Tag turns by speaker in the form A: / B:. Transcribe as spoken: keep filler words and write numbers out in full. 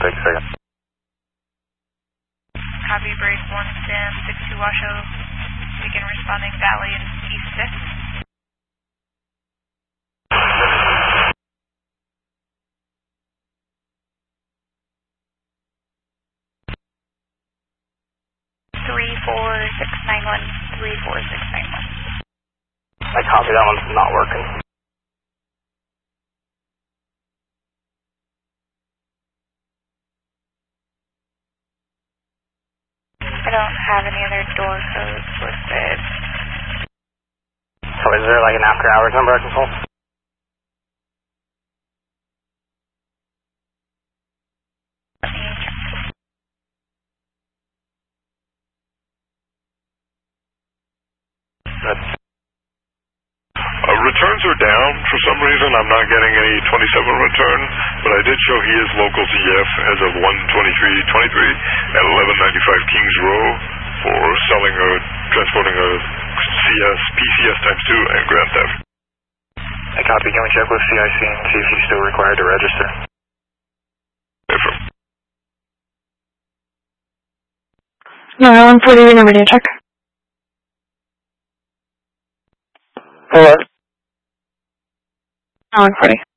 A: take a second.
B: Copy, break one, Sam, six two Washoe. Begin responding Valley and T six. three four six nine one, three four six nine one.
A: I copy, that one's not working.
B: I don't have any other door codes listed.
A: So is there like an after hours number I can call?
B: Let me check.
A: That's
C: Uh, returns are down for some reason. I'm not getting any twenty-seven return, but I did show he is local Z F as of one twenty-three twenty-three at eleven ninety-five Kings Row for selling or transporting a C S, P C S times two and grand theft.
A: I copy. Can we check with C I C and see if he's still required to register?
C: Affirm.
D: No, one forty, number to check.
A: Hello?
D: one forty.